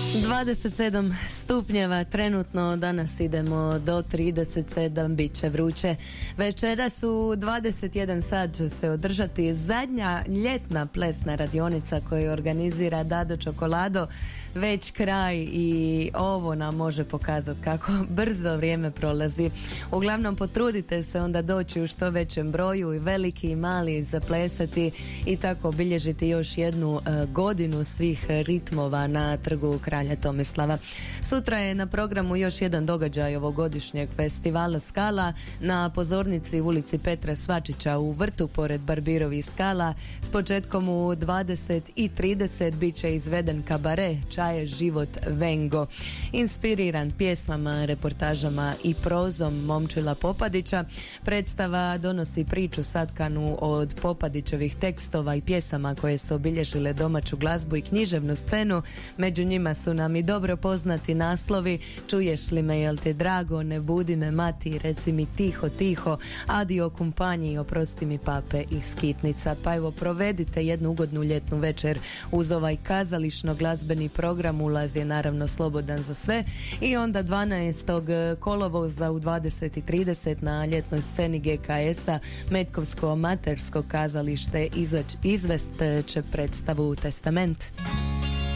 27 stupnjeva trenutno, danas idemo do 37, bit će vruće. Večeras u 21 sat će se održati zadnja ljetna plesna radionica koju organizira Dado Čokolado. Već kraj i ovo nam može pokazati kako brzo vrijeme prolazi. Uglavnom potrudite se onda doći u što većem broju, i veliki i mali, zaplesati i tako obilježiti još jednu godinu svih ritmova na trgu Kralja Tomislava. Sutra je na programu još jedan događaj ovogodišnjeg festivala Skala na pozornici ulici Petra Svačića u Vrtu pored Barbirovih skala. S početkom u 20:30 bit će izveden kabare Čaje život Vengo. Inspiriran pjesmama, reportažama i prozom Momčila Popadića, predstava donosi priču satkanu od Popadićevih tekstova i pjesama koje su obilježile domaću glazbu i književnu scenu. Među njima su nam i dobro poznati naslovi Čuješ li me, jel te drago, Ne budi me mati, Reci mi tiho, tiho, Adio kumpanji, Oprosti mi pape i Skitnica. Pa evo, provedite jednu ugodnu ljetnu večer uz ovaj kazališno glazbeni program. Ulaz je naravno slobodan za sve i onda 12. kolovoza u 20:30 na ljetnoj sceni GKS-a Metkovsko amatersko kazalište izvest će predstavu Testament.